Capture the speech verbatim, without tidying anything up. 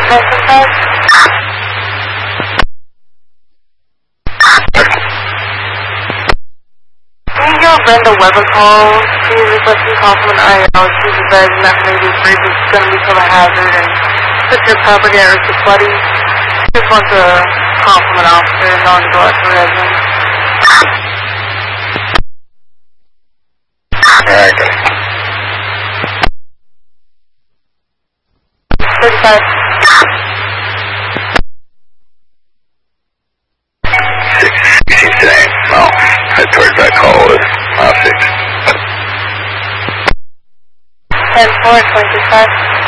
twenty-five. Can you give Brenda Webb a call? She's requesting a call from an I L. She's advising that maybe bridge is going to become a hazard and put your property at risk of flooding. She just wants a call from an officer knowing to let the residents. Alright. thirty-five. six sixteen today. Well, head towards that call with uh, six. ten four twenty-five.